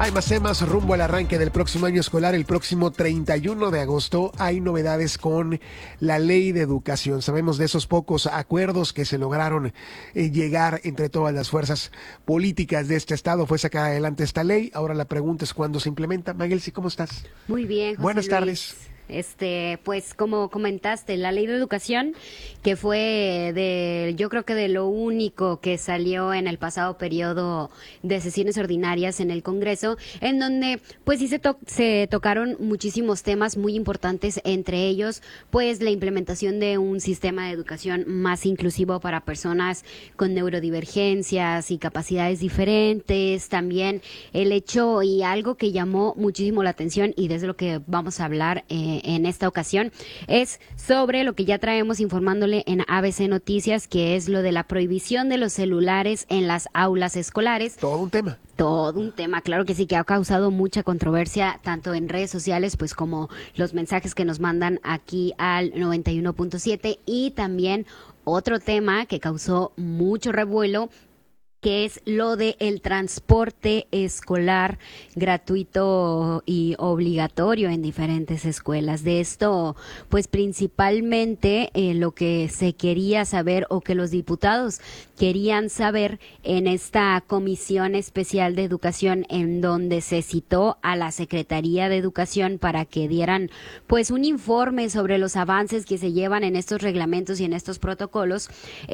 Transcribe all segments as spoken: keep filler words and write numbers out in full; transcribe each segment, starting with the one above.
Hay más temas rumbo al arranque del próximo año escolar. El próximo treinta y uno de agosto hay novedades con la ley de educación. Sabemos de esos pocos acuerdos que se lograron eh, llegar entre todas las fuerzas políticas de este estado. Fue sacada adelante esta ley. Ahora la pregunta es cuándo se implementa. Maguelsi, ¿cómo estás? Muy bien, José Buenas Luis. tardes. Este, pues como comentaste, la ley de educación, que fue de, yo creo que de lo único que salió en el pasado periodo de sesiones ordinarias en el Congreso, en donde pues sí se, to se tocaron muchísimos temas muy importantes, entre ellos pues la implementación de un sistema de educación más inclusivo para personas con neurodivergencias y capacidades diferentes, también el hecho y algo que llamó muchísimo la atención y desde lo que vamos a hablar eh, en esta ocasión es sobre lo que ya traemos informándole en A B C Noticias, que es lo de la prohibición de los celulares en las aulas escolares. Todo un tema. Todo un tema, claro que sí, que ha causado mucha controversia tanto en redes sociales pues como los mensajes que nos mandan aquí al noventa y uno punto siete, y también otro tema que causó mucho revuelo, que es lo de el transporte escolar gratuito y obligatorio en diferentes escuelas. De esto, pues principalmente eh, lo que se quería saber o que los diputados querían saber en esta comisión especial de educación, en donde se citó a la Secretaría de Educación para que dieran pues un informe sobre los avances que se llevan en estos reglamentos y en estos protocolos.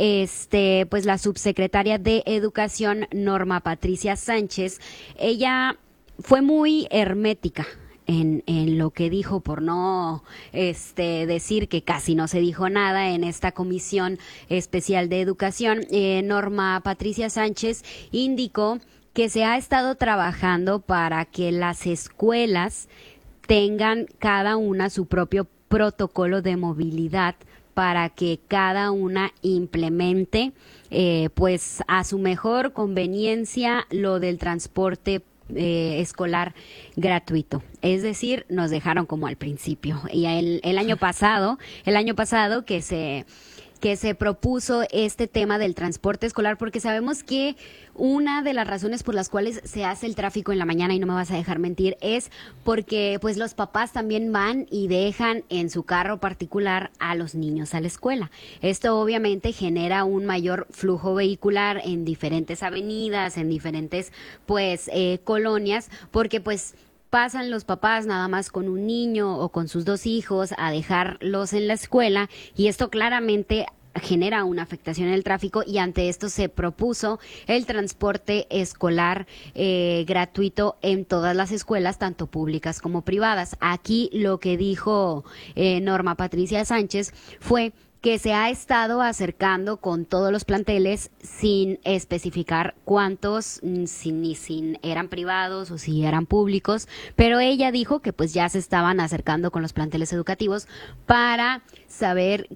Este, pues la subsecretaria de Educación Norma Patricia Sánchez, ella fue muy hermética en, en lo que dijo, por no este, decir que casi no se dijo nada en esta comisión especial de educación. Eh, Norma Patricia Sánchez indicó que se ha estado trabajando para que las escuelas tengan cada una su propio protocolo de movilidad, para que cada una implemente eh, pues a su mejor conveniencia lo del transporte eh, escolar gratuito. Es decir, nos dejaron como al principio. Y el, el año pasado, el año pasado que se que se propuso este tema del transporte escolar, porque sabemos que una de las razones por las cuales se hace el tráfico en la mañana, y no me vas a dejar mentir, es porque pues los papás también van y dejan en su carro particular a los niños a la escuela. Esto obviamente genera un mayor flujo vehicular en diferentes avenidas, en diferentes pues eh, colonias, porque pues pasan los papás nada más con un niño o con sus dos hijos a dejarlos en la escuela, y esto claramente genera una afectación en el tráfico, y ante esto se propuso el transporte escolar eh, gratuito en todas las escuelas, tanto públicas como privadas. Aquí lo que dijo eh, Norma Patricia Sánchez fue que se ha estado acercando con todos los planteles sin especificar cuántos, si, ni si eran privados o si eran públicos, pero ella dijo que pues ya se estaban acercando con los planteles educativos para saber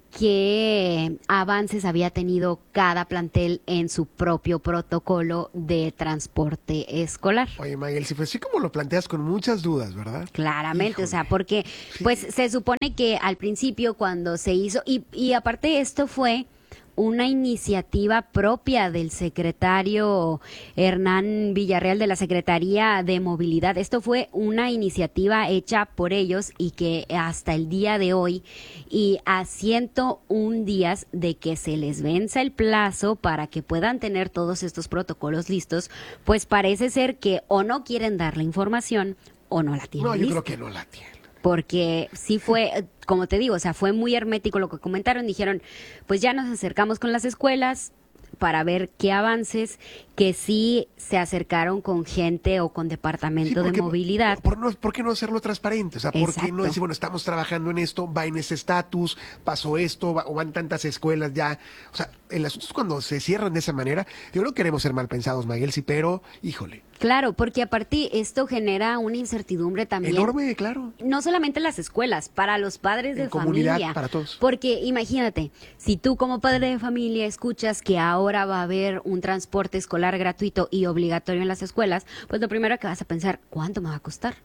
qué avances había tenido cada plantel en su propio protocolo de transporte escolar. Oye, Maguel, si fue así como lo planteas, con muchas dudas, ¿verdad? Claramente, Híjole. O sea, porque pues Sí. se supone que al principio cuando se hizo, y, y aparte esto fue una iniciativa propia del secretario Hernán Villarreal de la Secretaría de Movilidad. Esto fue una iniciativa hecha por ellos, y que hasta el día de hoy y a ciento un días de que se les venza el plazo para que puedan tener todos estos protocolos listos, pues parece ser que o no quieren dar la información o no la tienen No, yo lista. creo que no la tiene. Porque sí fue, como te digo, o sea, fue muy hermético lo que comentaron. Dijeron, pues ya nos acercamos con las escuelas para ver qué avances, que sí se acercaron con gente o con departamento Sí, porque, de movilidad. Por, no, ¿Por qué no hacerlo transparente? O sea, ¿por qué no Exacto. decir, bueno, estamos trabajando en esto, va en ese estatus, pasó esto, va, o van tantas escuelas ya? O sea, el asunto es cuando se cierran de esa manera. Yo no queremos ser mal pensados, Maguelsi, pero, híjole. Claro, porque aparte esto genera una incertidumbre también. Enorme, claro. No solamente en las escuelas, para los padres de En comunidad, familia. para todos. Porque imagínate, si tú como padre de familia escuchas que ahora va a haber un transporte escolar gratuito y obligatorio en las escuelas, pues lo primero que vas a pensar, ¿cuánto me va a costar?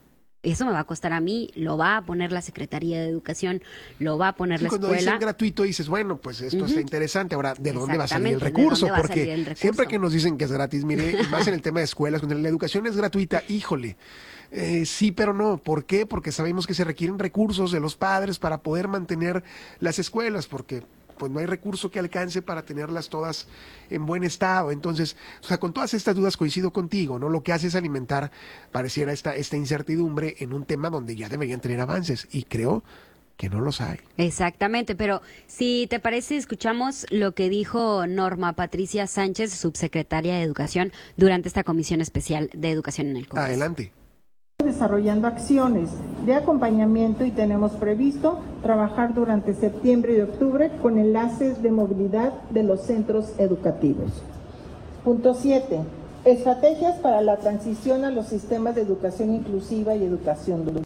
eso me va a costar a mí, lo va a poner la Secretaría de Educación, lo va a poner sí, la cuando escuela. Dicen gratuito dices, bueno, pues esto uh-huh. está interesante. Ahora, ¿de dónde va a salir el Exactamente, recurso? ¿de dónde va a Porque salir el recurso? Siempre que nos dicen que es gratis, mire, más en el tema de escuelas, cuando la educación es gratuita, híjole, eh, sí, pero no. ¿Por qué? Porque sabemos que se requieren recursos de los padres para poder mantener las escuelas, porque pues no hay recurso que alcance para tenerlas todas en buen estado. Entonces, o sea, con todas estas dudas coincido contigo, ¿no? Lo que hace es alimentar, pareciera esta, esta incertidumbre en un tema donde ya deberían tener avances, y creo que no los hay. Exactamente, pero si te parece, escuchamos lo que dijo Norma Patricia Sánchez, subsecretaria de Educación, durante esta Comisión Especial de Educación en el Congreso. Adelante. Desarrollando acciones de acompañamiento y tenemos previsto trabajar durante septiembre y octubre con enlaces de movilidad de los centros educativos. Punto siete. Estrategias para la transición a los sistemas de educación inclusiva y educación.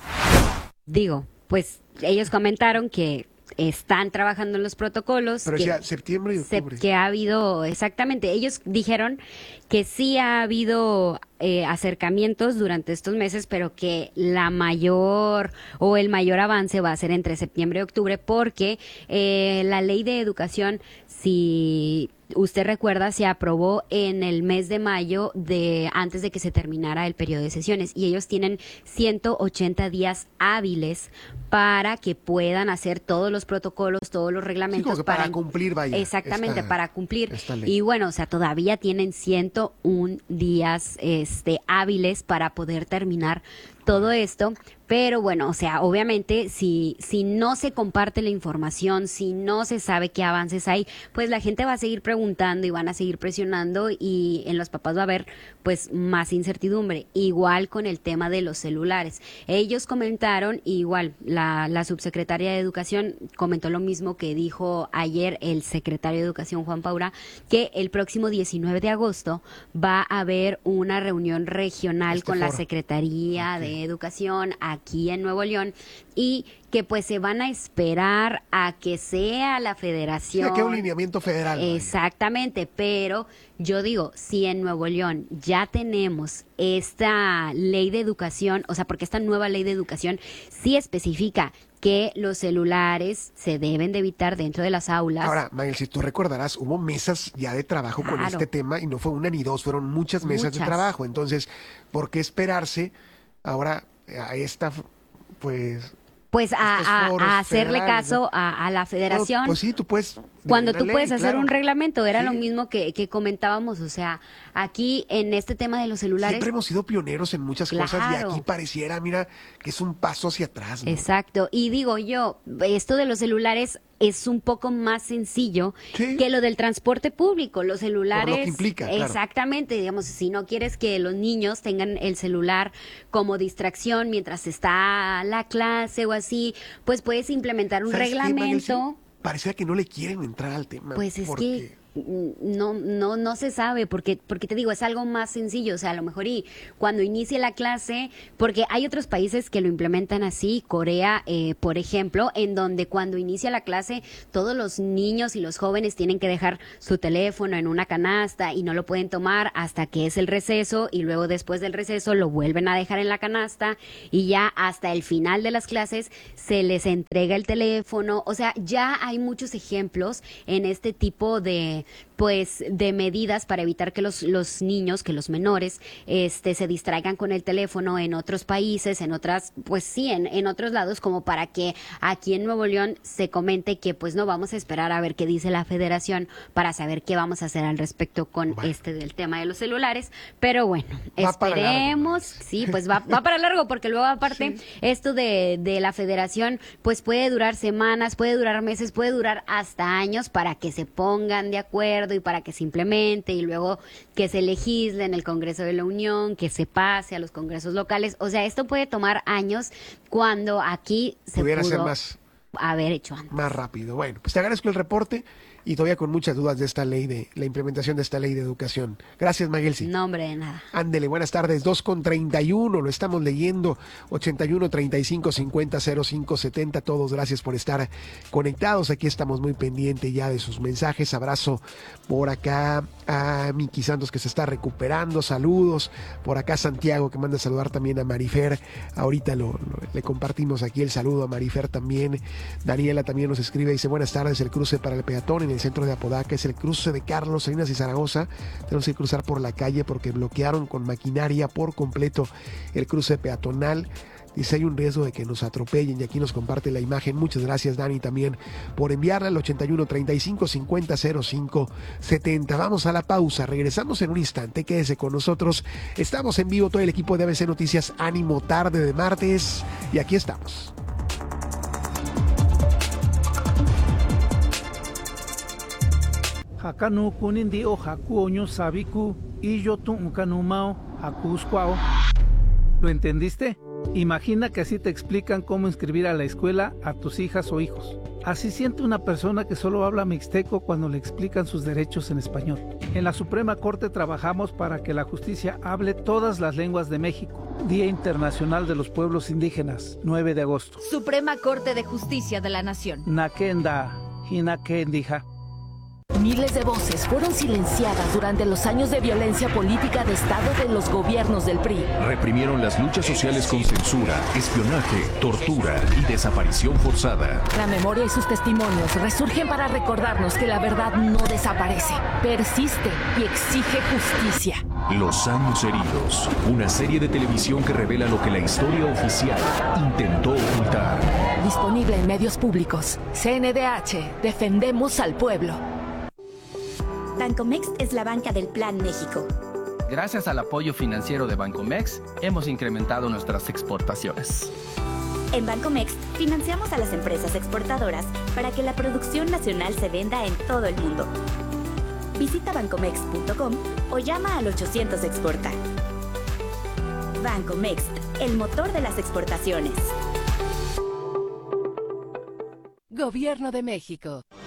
Digo, pues ellos comentaron que están trabajando en los protocolos. Pero que, ya septiembre y octubre. Se, que ha habido, exactamente, ellos dijeron que sí ha habido eh, acercamientos durante estos meses, pero que la mayor o el mayor avance va a ser entre septiembre y octubre, porque eh, la ley de educación, si usted recuerda, se aprobó en el mes de mayo de antes de que se terminara el periodo de sesiones, y ellos tienen ciento ochenta días hábiles para que puedan hacer todos los protocolos, todos los reglamentos. Sí, para, para cumplir, vaya. Exactamente, esta, para cumplir. Y bueno, o sea, todavía tienen ciento uno días este, hábiles para poder terminar todo esto, pero bueno, o sea, obviamente si si no se comparte la información, si no se sabe qué avances hay, pues la gente va a seguir preguntando y van a seguir presionando, y en los papás va a haber pues más incertidumbre. Igual con el tema de los celulares. Ellos comentaron, igual la, la subsecretaria de Educación comentó lo mismo que dijo ayer el secretario de Educación, Juan Paura, que el próximo diecinueve de agosto va a haber una reunión regional este con foro. la Secretaría okay. de Educación aquí en Nuevo León, y que pues se van a esperar a que sea la federación. Sí, que un lineamiento federal. Exactamente, pero yo digo, si en Nuevo León ya tenemos esta ley de educación, o sea, porque esta nueva ley de educación sí especifica que los celulares se deben de evitar dentro de las aulas. Ahora, Mael, si tú recordarás, hubo mesas ya de trabajo claro. con este tema, y no fue una ni dos, fueron muchas mesas muchas. de trabajo. Entonces, ¿por qué esperarse ahora a esta, pues... Pues a, a, a hacerle federales, caso a, a la federación. No, pues sí, tú puedes... Cuando tú ley, puedes hacer claro. un reglamento, era sí. lo mismo que, que comentábamos, o sea, aquí en este tema de los celulares... Siempre hemos sido pioneros en muchas claro. cosas, y aquí pareciera, mira, que es un paso hacia atrás, ¿no? Exacto, y digo yo, esto de los celulares es un poco más sencillo sí. que lo del transporte público. Los celulares... Por lo que implica, claro. Exactamente, digamos, si no quieres que los niños tengan el celular como distracción mientras está la clase o así, pues puedes implementar un reglamento... Parecía que no le quieren entrar al tema. Pues es porque... que no no no se sabe, porque porque te digo, es algo más sencillo, o sea, a lo mejor y cuando inicie la clase, porque hay otros países que lo implementan así, Corea, eh, por ejemplo, en donde cuando inicia la clase, todos los niños y los jóvenes tienen que dejar su teléfono en una canasta y no lo pueden tomar hasta que es el receso, y luego después del receso lo vuelven a dejar en la canasta, y ya hasta el final de las clases se les entrega el teléfono. O sea, ya hay muchos ejemplos en este tipo de pues de medidas para evitar que los, los niños, que los menores, este se distraigan con el teléfono en otros países, en otras, pues sí, en, en otros lados, como para que aquí en Nuevo León se comente que pues no, vamos a esperar a ver qué dice la federación para saber qué vamos a hacer al respecto con bueno. este del tema de los celulares. Pero bueno, va esperemos, largo, sí, pues va, va para largo, porque luego aparte sí. esto de, de la federación pues puede durar semanas, puede durar meses, puede durar hasta años para que se pongan de acuerdo y para que se implemente, y luego que se legisle en el Congreso de la Unión, que se pase a los congresos locales. O sea, esto puede tomar años cuando aquí se pudiera pudo ser más haber hecho antes. Más rápido. Bueno, pues te agradezco el reporte y todavía con muchas dudas de esta ley, de la implementación de esta ley de educación. Gracias, Maguelsi. No, hombre, de nada. Ándele, buenas tardes, dos con treinta y uno, lo estamos leyendo, ochenta y uno, treinta y cinco, cincuenta, cero cinco, setenta, todos gracias por estar conectados, aquí estamos muy pendientes ya de sus mensajes. Abrazo por acá a Miki Santos que se está recuperando, saludos, por acá Santiago que manda a saludar también a Marifer, ahorita lo, lo, le compartimos aquí el saludo a Marifer también. Daniela también nos escribe, dice buenas tardes, el cruce para el peatón en el centro de Apodaca es el cruce de Carlos Salinas y Zaragoza, tenemos que cruzar por la calle porque bloquearon con maquinaria por completo el cruce peatonal. Dice, hay un riesgo de que nos atropellen y aquí nos comparte la imagen. Muchas gracias, Dani, también por enviarla al ochenta y uno, treinta y cinco, cincuenta, cero cinco, setenta. Vamos a la pausa, regresamos en un instante, quédese con nosotros. Estamos en vivo, todo el equipo de A B C Noticias, ánimo tarde de martes y aquí estamos. Hakanu kunindi o hakuoño sabiku y yo tu unkanumao hakuskwao. ¿Lo entendiste? Imagina que así te explican cómo inscribir a la escuela a tus hijas o hijos. Así siente una persona que solo habla mixteco cuando le explican sus derechos en español. En la Suprema Corte trabajamos para que la justicia hable todas las lenguas de México. Día Internacional de los Pueblos Indígenas, nueve de agosto. Suprema Corte de Justicia de la Nación. Nakenda, hinakendija. Miles de voces fueron silenciadas durante los años de violencia política de Estado de los gobiernos del P R I. Reprimieron las luchas sociales con censura, espionaje, tortura y desaparición forzada. La memoria y sus testimonios resurgen para recordarnos que la verdad no desaparece, persiste y exige justicia. Los años heridos, una serie de televisión que revela lo que la historia oficial intentó ocultar. Disponible en medios públicos. C N D H, defendemos al pueblo. Bancomext es la banca del Plan México. Gracias al apoyo financiero de Bancomext, hemos incrementado nuestras exportaciones. En Bancomext, financiamos a las empresas exportadoras para que la producción nacional se venda en todo el mundo. Visita bancomext punto com o llama al ochocientos exporta. Bancomext, el motor de las exportaciones. Gobierno de México.